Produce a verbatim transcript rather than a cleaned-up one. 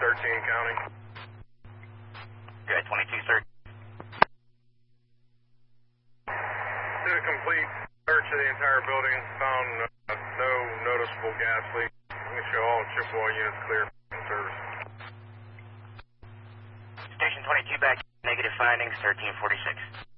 thirteen county. Good, twenty-two search. Did a complete search of the entire building, found uh, no noticeable gas leak. We can show all Chippewa units clear from service. Station twenty-two back, negative findings, thirteen forty-six.